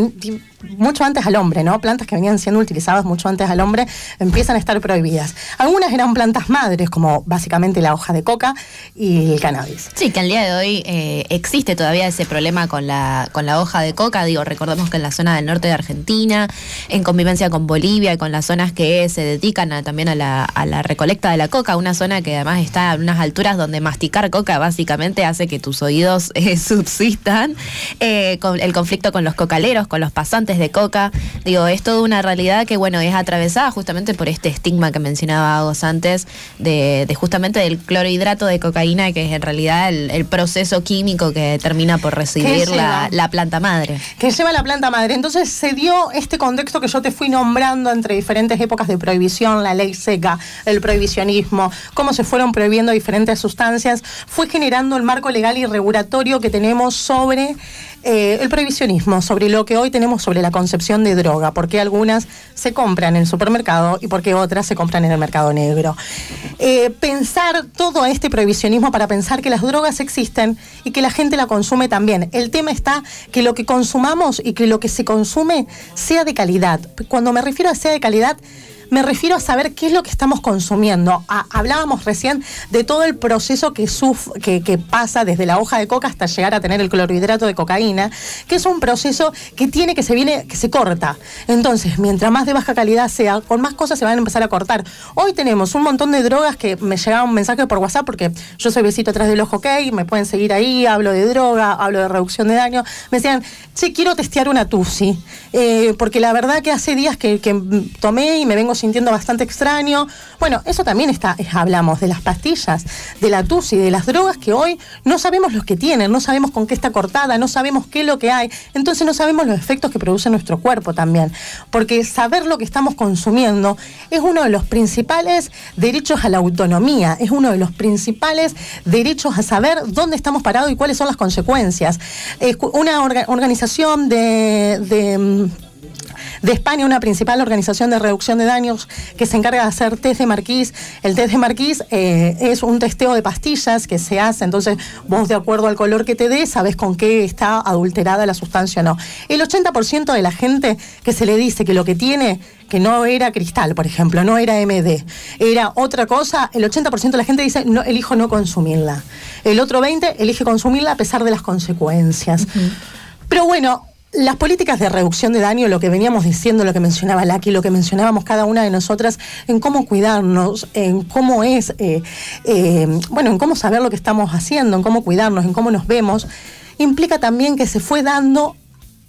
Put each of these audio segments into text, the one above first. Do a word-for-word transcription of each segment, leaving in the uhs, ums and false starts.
mucho antes al hombre, ¿no? Plantas que venían siendo utilizadas mucho antes al hombre empiezan a estar prohibidas. Algunas eran plantas madres, como básicamente la hoja de coca y el cannabis. Sí, que al día de hoy eh, existe todavía ese problema con la, con la hoja de coca. Digo, recordemos que en la zona del norte de Argentina, en convivencia con Bolivia y con las zonas que se dedican a, también a la, a la recolecta de la coca, una zona que además está a unas alturas donde masticar coca básicamente hace que tus oídos eh, subsistan, eh, con el conflicto con los cocaleros, con los pasantes de coca. Digo, es toda una realidad que, bueno, es atravesada justamente por este estigma que mencionaba Agos antes, de, de justamente del clorhidrato de cocaína, que es en realidad el, el proceso químico que termina por recibir la, la planta madre. Que lleva la planta madre. Entonces se dio este contexto que yo te fui nombrando entre diferentes épocas de prohibición, la ley seca, el prohibicionismo, cómo se fueron prohibiendo diferentes sustancias, fue generando el marco legal y regulatorio que tenemos sobre eh, el prohibicionismo, sobre lo que hoy tenemos sobre la concepción de droga, por qué algunas se compran en el supermercado y por qué otras se compran en el mercado negro. Eh, pensar todo este prohibicionismo para pensar que las drogas existen y que la gente la consume también. El tema está que lo que consumamos y que lo que se consume sea de calidad. Cuando me refiero a sea de calidad, me refiero a saber qué es lo que estamos consumiendo. A, hablábamos recién de todo el proceso que, suf, que, que pasa desde la hoja de coca hasta llegar a tener el clorhidrato de cocaína, que es un proceso que tiene, que se viene, que se corta. Entonces, mientras más de baja calidad sea, con más cosas se van a empezar a cortar. Hoy tenemos un montón de drogas que me llegaban un mensaje por WhatsApp, porque yo soy besito atrás del ojo, ok, me pueden seguir ahí, hablo de droga, hablo de reducción de daño. Me decían, che, quiero testear una tusi, eh, porque la verdad que hace días que, que tomé y me vengo sintiendo bastante extraño. Bueno, eso también está, es, hablamos de las pastillas, de la tusi, de las drogas que hoy no sabemos los que tienen, no sabemos con qué está cortada, no sabemos qué es lo que hay, entonces no sabemos los efectos que produce nuestro cuerpo también, porque saber lo que estamos consumiendo es uno de los principales derechos a la autonomía, es uno de los principales derechos a saber dónde estamos parados y cuáles son las consecuencias. Es una orga, organización de... de de España, una principal organización de reducción de daños que se encarga de hacer test de Marquis. El test de Marquis eh, es un testeo de pastillas que se hace, entonces vos de acuerdo al color que te dé, sabés con qué está adulterada la sustancia o no. El ochenta por ciento de la gente que se le dice que lo que tiene, que no era cristal, por ejemplo, no era M D, era otra cosa, el ochenta por ciento de la gente dice, no, elijo no consumirla. El otro veinte por ciento elige consumirla a pesar de las consecuencias. Uh-huh. Pero bueno, las políticas de reducción de daño, lo que veníamos diciendo, lo que mencionaba Laki, lo que mencionábamos cada una de nosotras, en cómo cuidarnos, en cómo es, eh, eh, bueno, en cómo saber lo que estamos haciendo, en cómo cuidarnos, en cómo nos vemos, implica también que se fue dando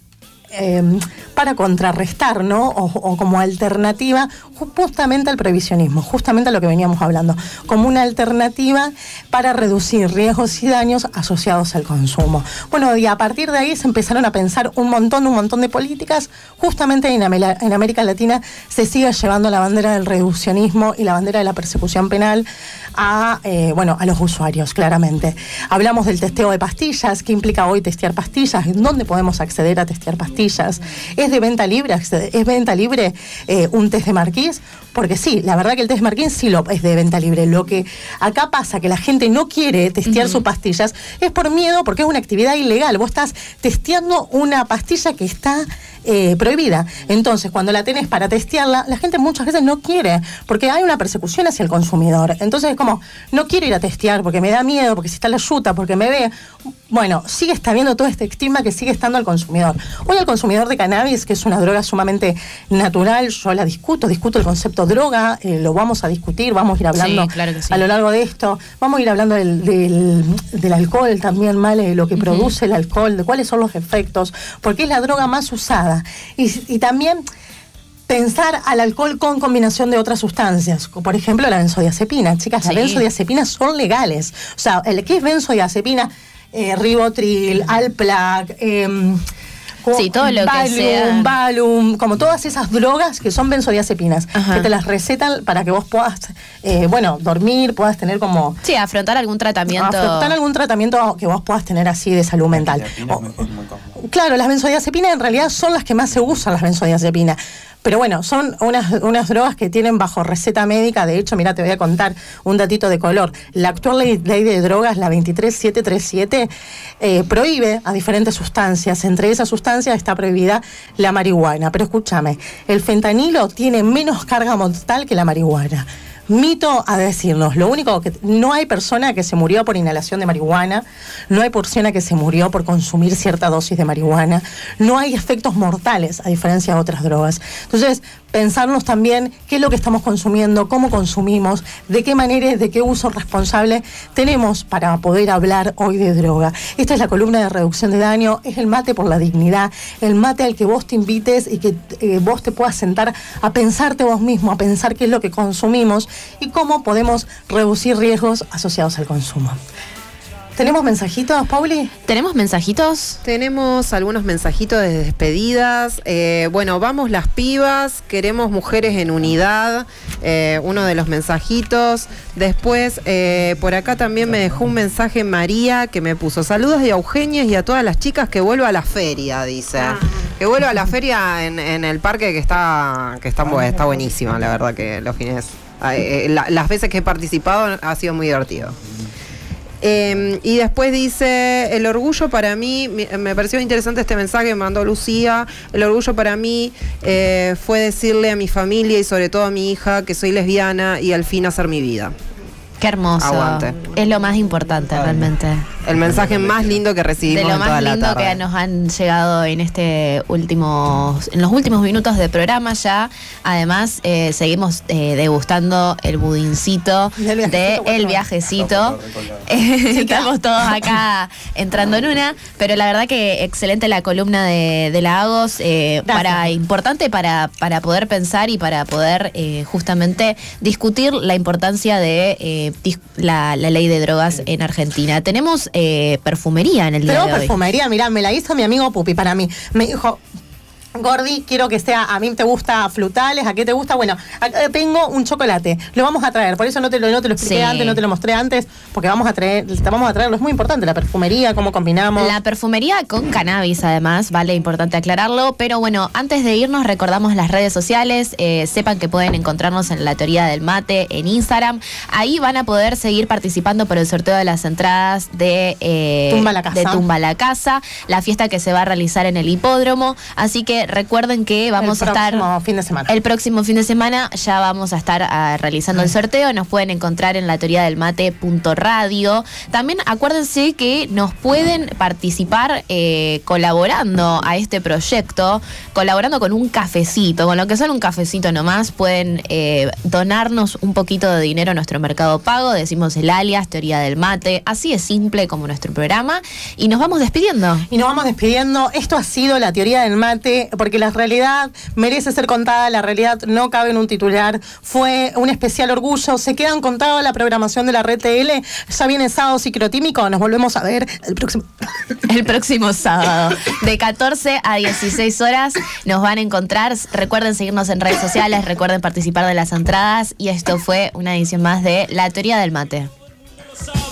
eh, para contrarrestar, ¿no? O, o como alternativa justamente al prohibicionismo, justamente a lo que veníamos hablando, como una alternativa para reducir riesgos y daños asociados al consumo. Bueno, y a partir de ahí se empezaron a pensar un montón, un montón de políticas. Justamente en, Amel- en América Latina se sigue llevando la bandera del reduccionismo y la bandera de la persecución penal a, eh, bueno, a los usuarios, claramente. Hablamos del testeo de pastillas, ¿qué implica hoy testear pastillas? ¿En dónde podemos acceder a testear pastillas? ¿Es de venta libre? ¿Es venta libre eh, un test de Marquis? Porque sí, la verdad que el test de Marquis sí lo, es de venta libre. Lo que acá pasa, que la gente no quiere testear uh-huh. sus pastillas, es por miedo, porque es una actividad ilegal. Vos estás testeando una pastilla que está eh, prohibida. Entonces, cuando la tenés para testearla, la gente muchas veces no quiere, porque hay una persecución hacia el consumidor. Entonces, es como, no quiero ir a testear porque me da miedo, porque si está la yuta, porque me ve. Bueno, sigue estando todo este estigma que sigue estando al consumidor. Hoy el consumidor de cannabis, que es una droga sumamente natural, yo la discuto, discuto el concepto droga, eh, lo vamos a discutir, vamos a ir hablando sí, claro que sí. a lo largo de esto, vamos a ir hablando del, del, del alcohol también, ¿vale? De lo que uh-huh. produce el alcohol, de cuáles son los efectos, porque es la droga más usada. Y, y también pensar al alcohol con combinación de otras sustancias, por ejemplo la benzodiazepina. Chicas, sí. Las benzodiazepinas son legales. O sea, el que es benzodiazepina, eh, Rivotril, Alplac, eh, sí, todo lo Valium, que sea. Valium, como todas esas drogas que son benzodiazepinas, ajá. que te las recetan para que vos puedas, eh, bueno, dormir, puedas tener como... Sí, afrontar algún tratamiento. Afrontar algún tratamiento que vos puedas tener así de salud mental. O, claro, las benzodiazepinas en realidad son las que más se usan, las benzodiazepinas. Pero bueno, son unas, unas drogas que tienen bajo receta médica. De hecho, mira, te voy a contar un datito de color. La actual ley, ley de drogas, la veintitrés mil setecientos treinta y siete, eh, prohíbe a diferentes sustancias. Entre esas sustancias está prohibida la marihuana. Pero escúchame, el fentanilo tiene menos carga mortal que la marihuana. Mito a decirnos, lo único que no hay persona que se murió por inhalación de marihuana, no hay persona que se murió por consumir cierta dosis de marihuana, no hay efectos mortales a diferencia de otras drogas. Entonces, pensarnos también qué es lo que estamos consumiendo, cómo consumimos, de qué manera, de qué uso responsable tenemos para poder hablar hoy de droga. Esta es la columna de reducción de daño, es el mate por la dignidad, el mate al que vos te invites y que eh, vos te puedas sentar a pensarte vos mismo, a pensar qué es lo que consumimos y cómo podemos reducir riesgos asociados al consumo. ¿Tenemos mensajitos, Pauli? ¿Tenemos mensajitos? Tenemos algunos mensajitos de despedidas. Eh, bueno, vamos las pibas, queremos mujeres en unidad. Eh, uno de los mensajitos. Después, eh, por acá también me dejó un mensaje María que me puso: saludos de Eugenia y a todas las chicas, que vuelva a la feria, dice. Ah. Que vuelva a la feria en, en el parque, que está, que está, está buenísima, la verdad, que los fines. Eh, la, las veces que he participado ha sido muy divertido. Eh, y después dice: el orgullo para mí, me pareció interesante este mensaje que me mandó Lucía. El orgullo para mí eh, fue decirle a mi familia y sobre todo a mi hija que soy lesbiana y al fin hacer mi vida. Qué hermoso. Aguante. Es lo más importante. Ay, realmente. El mensaje más lindo que recibimos de lo en toda más la lindo tarde. que nos han llegado en este últimos, en los últimos minutos de programa ya. Además, eh, seguimos eh, degustando el budincito de El Viajecito. Eh, estamos todos acá entrando en una, pero la verdad que excelente la columna de, de la Agos, eh, para importante para, para poder pensar y para poder eh, justamente discutir la importancia de eh, la, la ley de drogas en Argentina. Tenemos Eh, perfumería en el día Pero de hoy. perfumería, mirá, me la hizo mi amigo Pupi para mí. Me dijo: Gordi, quiero que sea, a mí te gusta frutales, ¿a qué te gusta? Bueno, acá tengo un chocolate, lo vamos a traer, por eso no te lo, no te lo expliqué Sí. antes, no te lo mostré antes, porque vamos a traer, te vamos a traerlo, es muy importante, la perfumería, cómo combinamos. La perfumería con cannabis, además, vale, importante aclararlo, pero bueno, antes de irnos recordamos las redes sociales, eh, sepan que pueden encontrarnos en La Teoría del Mate, en Instagram, ahí van a poder seguir participando por el sorteo de las entradas de, eh, Tumba la Casa. de Tumba la Casa, la fiesta que se va a realizar en el hipódromo, así que recuerden que vamos el a estar... El próximo fin de semana. El próximo fin de semana ya vamos a estar uh, realizando el sorteo. Nos pueden encontrar en la teoría del mate punto radio. También acuérdense que nos pueden participar eh, colaborando a este proyecto, colaborando con un cafecito, con lo que son un cafecito nomás. Pueden eh, donarnos un poquito de dinero a nuestro Mercado Pago. Decimos el alias, Teoría del Mate. Así es simple como nuestro programa. Y nos vamos despidiendo. Y nos vamos despidiendo. Esto ha sido La Teoría del Mate, porque la realidad merece ser contada, la realidad no cabe en un titular. Fue un especial orgullo. Se quedan contados la programación de la Red T L. Ya viene Sábado Ciclotímico. Nos volvemos a ver el próximo... El próximo sábado, de catorce a dieciséis horas, nos van a encontrar. Recuerden seguirnos en redes sociales, recuerden participar de las entradas. Y esto fue una edición más de La Teoría del Mate.